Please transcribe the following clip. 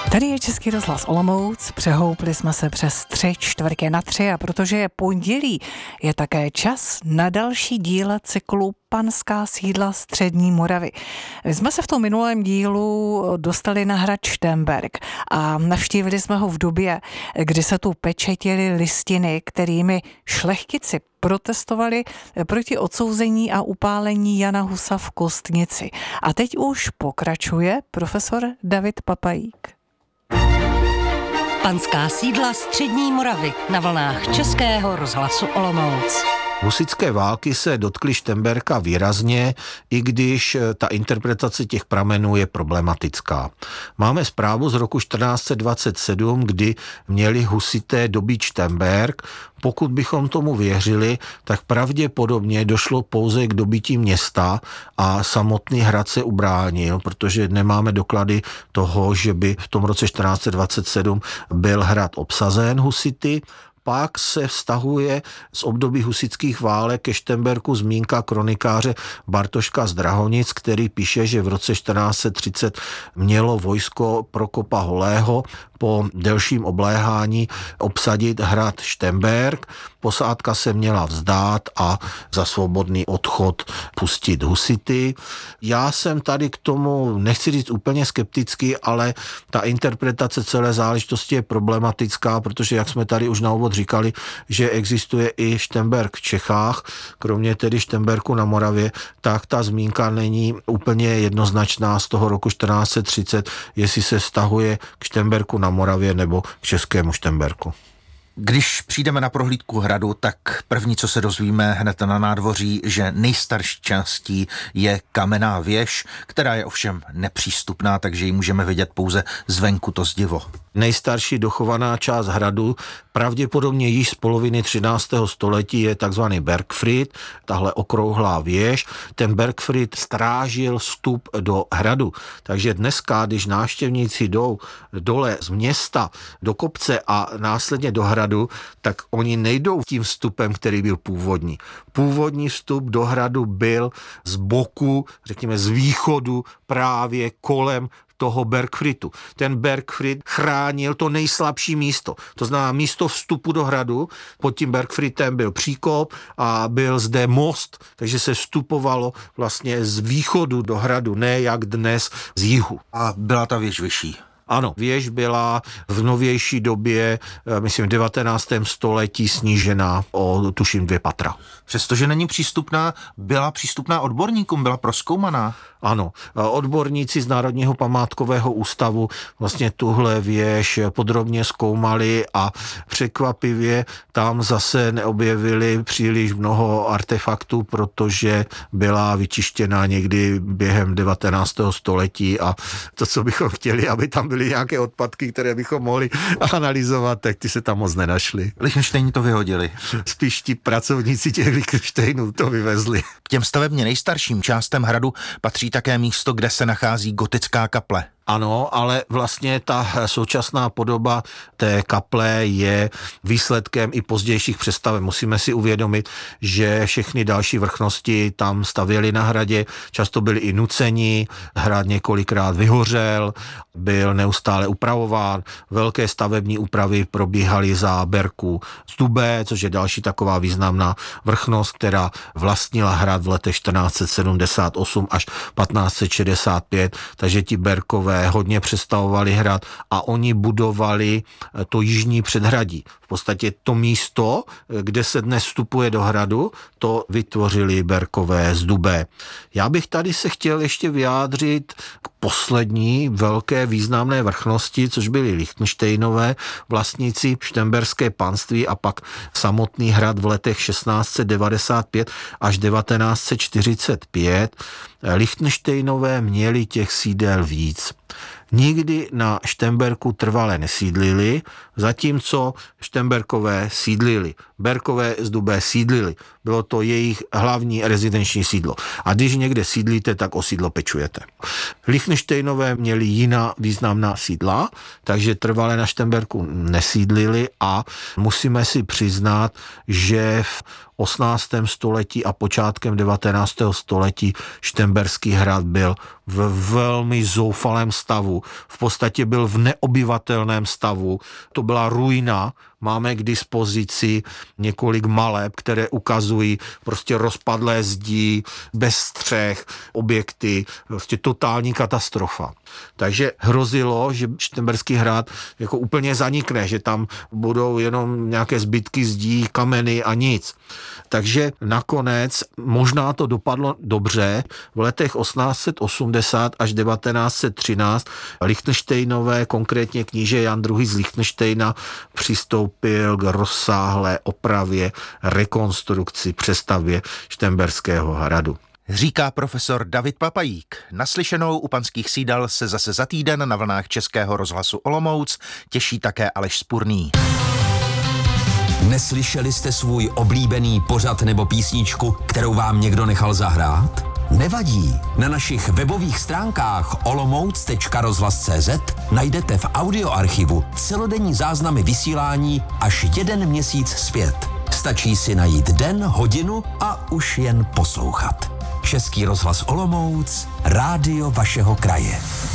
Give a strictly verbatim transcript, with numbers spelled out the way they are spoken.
Tady je Český rozhlas Olomouc, přehoupli jsme se přes tři čtvrtě na tři a protože je pondělí, je také čas na další díl cyklu Panská sídla střední Moravy. My jsme se v tom minulém dílu dostali na hrad Šternberk a navštívili jsme ho v době, kdy se tu pečetily listiny, kterými šlechtici protestovali proti odsouzení a upálení Jana Husa v Kostnici. A teď už pokračuje profesor David Papajík. Panská sídla střední Moravy na vlnách Českého rozhlasu Olomouc. Husitské války se dotkly Šternberka výrazně, i když ta interpretace těch pramenů je problematická. Máme zprávu z roku čtrnáct set dvacet sedm, kdy měli husité dobít Šternberk. Pokud bychom tomu věřili, tak pravděpodobně došlo pouze k dobytí města a samotný hrad se ubránil, protože nemáme doklady toho, že by v tom roce čtrnáct set dvacet sedm byl hrad obsazen husity. Pak se vztahuje z období husitských válek ke Šternberku zmínka kronikáře Bartoška z Drahonic, který píše, že v roce čtrnáct set třicet mělo vojsko Prokopa Holého po delším obléhání obsadit hrad Šternberk. Posádka se měla vzdát a za svobodný odchod pustit husity. Já jsem tady k tomu, nechci říct úplně skeptický, ale ta interpretace celé záležitosti je problematická, protože jak jsme tady už na úvod říkali, že existuje i Šternberk v Čechách, kromě tedy Šternberku na Moravě, tak ta zmínka není úplně jednoznačná z toho roku čtrnáct set třicet, jestli se vztahuje k Šternberku na Moravě nebo k českému Šternberku. Když přijdeme na prohlídku hradu, tak první, co se dozvíme hned na nádvoří, že nejstarší částí je kamenná věž, která je ovšem nepřístupná, takže ji můžeme vidět pouze zvenku, to zdivo. Nejstarší dochovaná část hradu, pravděpodobně již z poloviny třináctého století, je takzvaný Bergfried, tahle okrouhlá věž. Ten Bergfried strážil vstup do hradu, takže dneska, když návštěvníci jdou dole z města do kopce a následně do hradu, tak oni nejdou tím vstupem, který byl původní. Původní vstup do hradu byl z boku, řekněme z východu, právě kolem toho Bergfriedu. Ten Bergfried chránil to nejslabší místo. To znamená místo vstupu do hradu. Pod tím Bergfriedem byl příkop a byl zde most, takže se vstupovalo vlastně z východu do hradu, ne jak dnes z jihu. A byla ta věž vyšší? Ano, věž byla v novější době, myslím v devatenáctém století snížená o tuším dvě patra. Přestože není přístupná, byla přístupná odborníkům, byla prozkoumaná? Ano, odborníci z Národního památkového ústavu vlastně tuhle věž podrobně zkoumali a překvapivě tam zase neobjevili příliš mnoho artefaktů, protože byla vyčištěna někdy během devatenáctého století a to, co bychom chtěli, aby tam byly nějaké odpadky, které bychom mohli analyzovat, tak ty se tam moc nenašly. Lichtenštejni to vyhodili. Spíš ti pracovníci těch Lichtenštejnů to vyvezli. K těm stavebně nejstarším částem hradu patří také místo, kde se nachází gotická kaple. Ano, ale vlastně ta současná podoba té kaple je výsledkem i pozdějších přestaveb. Musíme si uvědomit, že všechny další vrchnosti tam stavěli na hradě, často byli i nuceni, hrad několikrát vyhořel, byl neustále upravován, velké stavební úpravy probíhaly za Berků z Dubé, což je další taková významná vrchnost, která vlastnila hrad v letech čtrnáct set sedmdesát osm až patnáct set šedesát pět, takže ti Berkové hodně přestavovali hrad a oni budovali to jižní předhradí. V podstatě to místo, kde se dnes vstupuje do hradu, to vytvořili Berkové z Dubé. Já bych tady se chtěl ještě vyjádřit k poslední velké významné vrchnosti, což byli Lichtenštejnové, vlastníci Šternberské panství a pak samotný hrad v letech šestnáct set devadesát pět až devatenáct set čtyřicet pět. Lichtenštejnové měli těch sídel víc. Nikdy na Šternberku trvale nesídlili, zatímco Šternberkové sídlili. Berkové z Dubé sídlili. Bylo to jejich hlavní rezidenční sídlo. A když někde sídlíte, tak o sídlo pečujete. Lichtenštejnové měli jiná významná sídla, takže trvale na Šternberku nesídlili a musíme si přiznat, že v osmnáctém století a počátkem devatenáctého století Šternberský hrad byl v velmi zoufalém stavu roku v podstatě byl v neobyvatelném stavu. To byla ruina. Máme k dispozici několik maleb, které ukazují prostě rozpadlé zdi, bez střech, objekty, prostě totální katastrofa. Takže hrozilo, že Šternberský hrad jako úplně zanikne, že tam budou jenom nějaké zbytky zdí, kameny a nic. Takže nakonec možná to dopadlo dobře. V letech osmnáct set osmdesát až devatenáct set třináct Lichtenštejnové, konkrétně kníže Jan druhý. z Lichtenštejna, přistoupil k rozsáhlé opravě, rekonstrukci, přestavbě Šternberského hradu. Říká profesor David Papajík. Naslyšenou u Panských sídel se zase za týden na vlnách Českého rozhlasu Olomouc těší také Aleš Spurný. Neslyšeli jste svůj oblíbený pořad nebo písničku, kterou vám někdo nechal zahrát? Nevadí. Na našich webových stránkách olomouc tečka rozhlas tečka cé zet najdete v audioarchivu celodenní záznamy vysílání až jeden měsíc zpět. Stačí si najít den, hodinu a už jen poslouchat. Český rozhlas Olomouc, rádio vašeho kraje.